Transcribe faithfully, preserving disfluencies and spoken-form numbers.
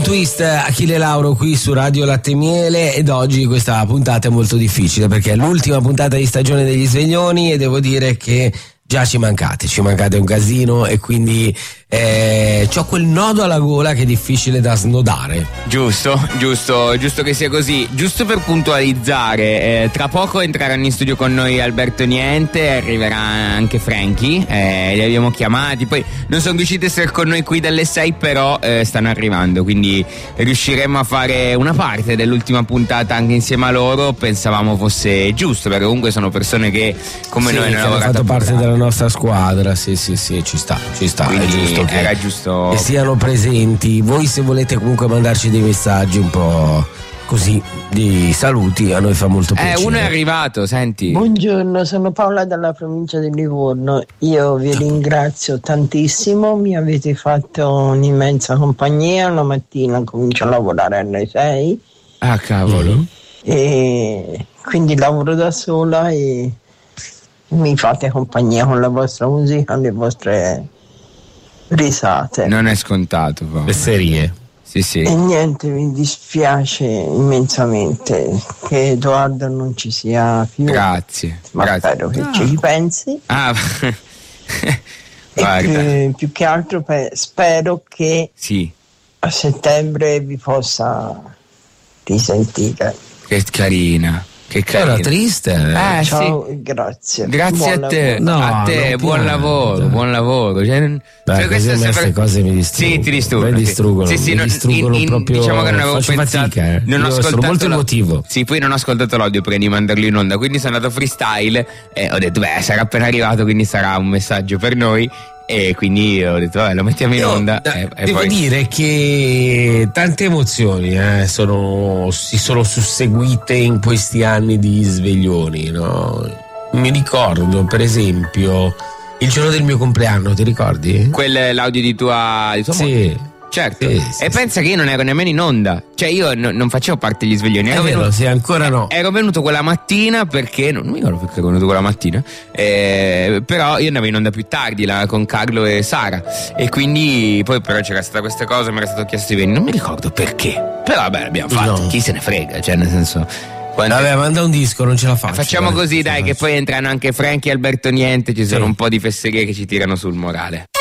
Twist, Achille Lauro qui su Radio Latte e Miele, ed oggi questa puntata è molto difficile perché è l'ultima puntata di stagione degli Sveglioni e devo dire che già ci mancate, ci mancate un casino e quindi eh, c'ho quel nodo alla gola che è difficile da snodare. Giusto, giusto, giusto che sia così. Giusto per puntualizzare, eh, tra poco entreranno in studio con noi Alberto Niente, arriverà anche Frankie, eh, li abbiamo chiamati, poi non sono riusciti a essere con noi qui dalle sei, però eh, stanno arrivando, quindi riusciremo a fare una parte dell'ultima puntata anche insieme a loro. Pensavamo fosse giusto, perché comunque sono persone che come sì, noi che hanno fatto parte della nostra squadra, sì sì sì, ci sta, ci sta, quindi è giusto che, era giusto che siano presenti. Voi se volete comunque mandarci dei messaggi un po' così di saluti, a noi fa molto piacere. Eh, uno è arrivato, senti. Buongiorno, sono Paola dalla provincia di Livorno. Io vi ringrazio tantissimo, mi avete fatto un'immensa compagnia. Una mattina comincio a lavorare alle sei. Ah, cavolo. Mm-hmm. E quindi lavoro da sola e mi fate compagnia con la vostra musica, le vostre risate. Non è scontato, le serie. Sì, sì. E niente, mi dispiace immensamente che Edoardo non ci sia più. Grazie. Ma grazie. spero che ah. ci ripensi. Ah, e più, più che altro pe- spero che sì. a settembre vi possa risentire. Che carina. Che carina. Era triste. Eh, Ciao, sì. grazie. Grazie buon a te. Lavoro. No, a te, buon lavoro, buon lavoro. Cioè, Beh, cioè, queste sempre... queste cose mi distruggono. Sì, ti distruggono. Mi distruggono, sì, sì, mi non, distruggono in, in, proprio. Diciamo che non avevo faccio pensato. fatica, eh. Non ho Io ascoltato sono molto la... emotivo. Sì, poi non ho ascoltato l'audio prima di mandarlo in onda, quindi sono andato freestyle e ho detto, beh, sarà appena arrivato, quindi sarà un messaggio per noi. E quindi ho detto, vabbè, lo mettiamo in onda. Io, e, devo e poi... dire che tante emozioni eh, sono, si sono susseguite in questi anni di Sveglioni, no? Mi ricordo, per esempio, il giorno del mio compleanno, ti ricordi? Quel l'audio di tua, di tua sì. moglie. Certo, sì, sì, e sì. pensa che io non ero nemmeno in onda, cioè io no, non facevo parte degli Sveglioni. È ero vero, venuto, sì, ancora no. Ero venuto quella mattina perché, non mi ricordo perché ero venuto quella mattina, eh, però io andavo in onda più tardi là, con Carlo e Sara, e quindi poi però c'era stata questa cosa, mi era stato chiesto di venire, non mi ricordo perché, però vabbè l'abbiamo fatto, no. Chi se ne frega, cioè nel senso... Quando... Vabbè, manda un disco, non ce la faccio. Facciamo dai, così, dai, che poi entrano anche Frankie e Alberto Niente, ci sono sì. un po' di fesserie che ci tirano sul morale.